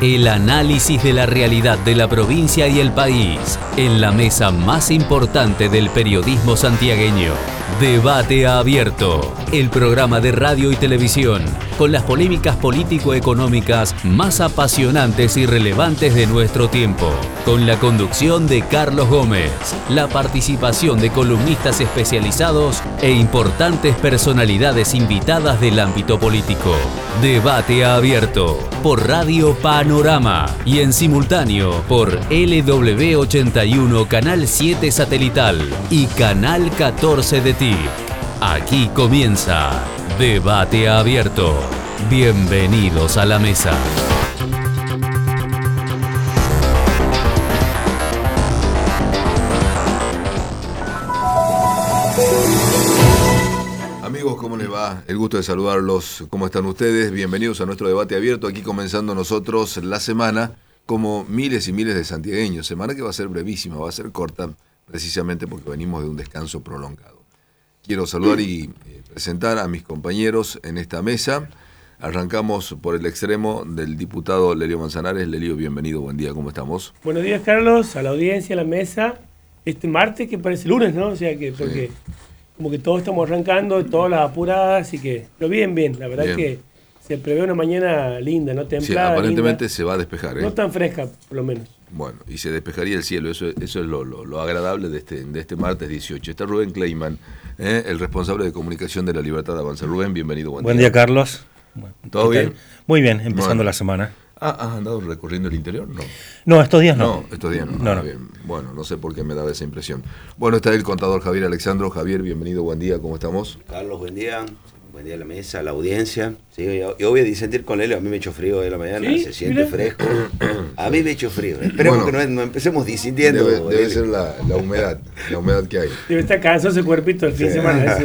El análisis de la realidad de la provincia y el país en la mesa más importante del periodismo santiagueño. Debate Abierto, el programa de radio y televisión con las polémicas político-económicas más apasionantes y relevantes de nuestro tiempo. Con la conducción de Carlos Gómez, la participación de columnistas especializados e importantes personalidades invitadas del ámbito político. Debate Abierto por Radio Panorama y en simultáneo por LW81 Canal 7 Satelital y Canal 14 de TIC. Aquí comienza Debate Abierto. Bienvenidos a la mesa. Amigos, ¿cómo les va? El gusto de saludarlos. ¿Cómo están ustedes? Bienvenidos a nuestro Debate Abierto. Aquí comenzando nosotros la semana, como miles y miles de santiagueños. Semana que va a ser brevísima, va a ser corta, precisamente porque venimos de un descanso prolongado. Quiero saludar y presentar a mis compañeros en esta mesa. Arrancamos por el extremo del diputado Lelio Manzanares. Lelio, bienvenido, buen día, ¿cómo estamos? Buenos días, Carlos, a la audiencia, a la mesa. Este martes que parece lunes, ¿no? O sea que, porque como que todos estamos arrancando, todas las apuradas, así que, pero bien, la verdad que se prevé una mañana linda, ¿no? Templada. Sí, aparentemente linda, se va a despejar, ¿eh? No tan fresca, por lo menos. Bueno, y se despejaría el cielo, eso es lo agradable de este martes 18. Está Rubén Kleiman, el responsable de comunicación de La Libertad de Avanza. Rubén, bienvenido. Buen día, Carlos. Bueno, ¿todo bien? Muy bien, empezando la semana. ¿Has andado recorriendo el interior? No. No, estos días no. No, estos días no. Bien. Bueno, no sé por qué me daba esa impresión. Bueno, está el contador Javier Alexandro. Javier, bienvenido, buen día, ¿cómo estamos? Carlos, buen día. Buen día a la mesa, a la audiencia. Sí, yo voy a disentir con Lelio, a mí me echó frío hoy en la mañana, ¿sí? Se siente fresco. A mí me echó frío. Esperemos que no empecemos disintiendo. Debe ser la humedad que hay. Debe estar cansado ese cuerpito el fin de semana.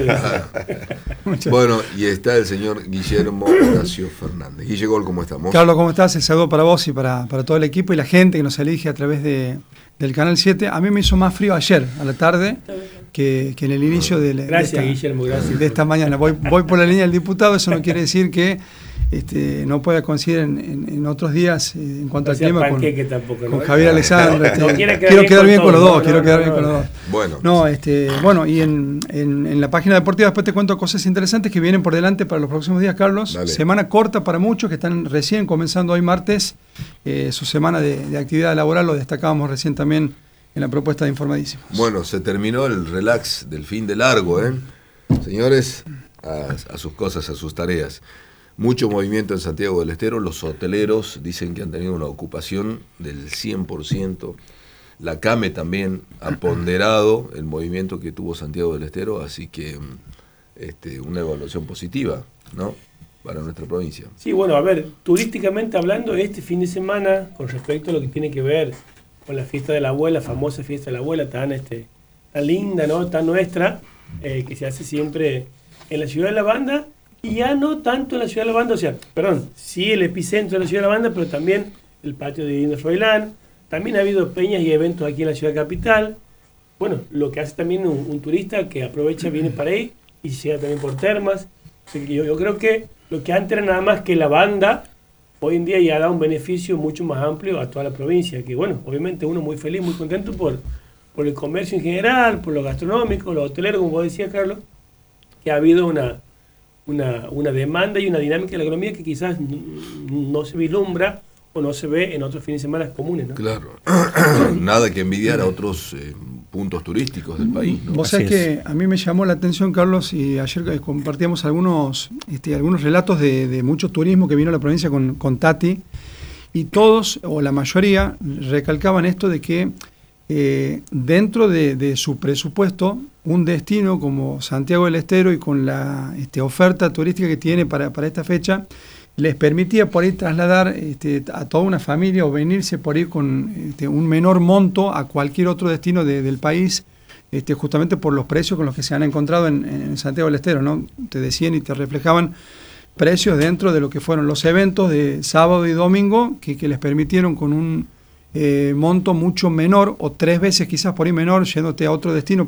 Bueno, y está el señor Guillermo Horacio Fernández. Guille Gol, ¿cómo estamos? Carlos, ¿cómo estás? El saludo para vos y para todo el equipo y la gente que nos elige a través del Canal 7. A mí me hizo más frío ayer, a la tarde, que en el inicio de esta mañana. Voy por la línea del diputado, eso no quiere decir que no pueda coincidir en otros días en cuanto al clima con Javier Alexandro. Quiero quedar bien con los dos. Bueno, y en la página deportiva después te cuento cosas interesantes que vienen por delante para los próximos días, Carlos. Dale. Semana corta para muchos que están recién comenzando hoy martes su semana de actividad laboral, lo destacábamos recién también en la propuesta de Informadísimos. Bueno, se terminó el relax del fin de largo, señores, a sus cosas, a sus tareas. Mucho movimiento en Santiago del Estero, los hoteleros dicen que han tenido una ocupación del 100%, la CAME también ha ponderado el movimiento que tuvo Santiago del Estero, así que una evaluación positiva, ¿no?, para nuestra provincia. Sí, bueno, a ver, turísticamente hablando, este fin de semana, con respecto a lo que tiene que ver con la fiesta de la abuela, famosa fiesta de la abuela, tan linda, ¿no?, tan nuestra, que se hace siempre en la ciudad de La Banda. Y ya no tanto en la ciudad de La Banda, sí el epicentro de la ciudad de La Banda, pero también el patio de Dino Froilán. También ha habido peñas y eventos aquí en la ciudad capital. Bueno, lo que hace también un turista que aprovecha, viene para ahí y llega también por termas. O sea, que yo creo que lo que antes era nada más que La Banda, hoy en día ya da un beneficio mucho más amplio a toda la provincia. Que bueno, obviamente uno muy feliz, muy contento por el comercio en general, por lo gastronómico, los hoteleros, como vos decías, Carlos, que ha habido una demanda y una dinámica de la economía que quizás no se vislumbra o no se ve en otros fines de semana comunes, ¿no? Claro, nada que envidiar a otros puntos turísticos del país, ¿no? Vos sabés que a mí me llamó la atención, Carlos, y ayer compartíamos algunos relatos de mucho turismo que vino a la provincia con Tati, y todos, o la mayoría, recalcaban esto de que dentro de su presupuesto, un destino como Santiago del Estero y con la oferta turística que tiene para esta fecha, les permitía por ahí trasladar a toda una familia o venirse por ir con un menor monto a cualquier otro destino del país, justamente por los precios con los que se han encontrado en Santiago del Estero, ¿no? Te decían y te reflejaban precios dentro de lo que fueron los eventos de sábado y domingo que les permitieron con un monto mucho menor o 3 veces quizás por ahí menor, yéndote a otro destino